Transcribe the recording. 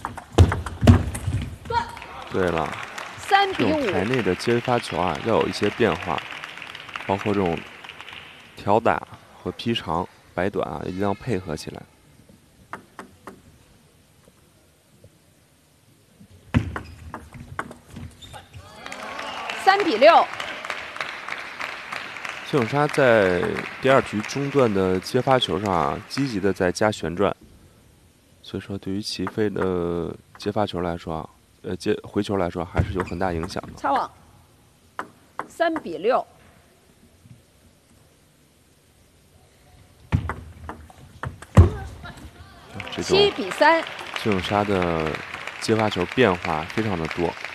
对了 ，3比这种台 5。 内的接发球啊，要有一些变化，包括这种挑打和劈长、摆短啊，一定要配合起来。 3比6。 谢永莎在第2局中段的接发球上啊，积极的在加旋转，所以说对于齐飞的接发球来说啊，接回球来说还是有很大影响的。 擦网。3比6。 这种 7比3。 谢永莎的接发球变化非常的多。